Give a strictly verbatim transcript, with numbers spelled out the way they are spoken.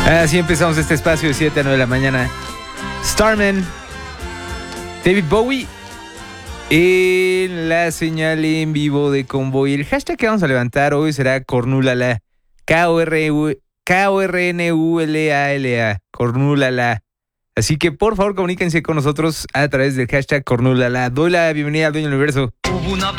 Así empezamos este espacio de siete a nueve de la mañana. Starman, David Bowie, en la señal en vivo de Convoy. El hashtag que vamos a levantar hoy será Cornúlala. K O R N U L A L A. Cornúlala. Así que por favor comuníquense con nosotros a través del hashtag Cornúlala. Doy la bienvenida al dueño del universo. Hubo una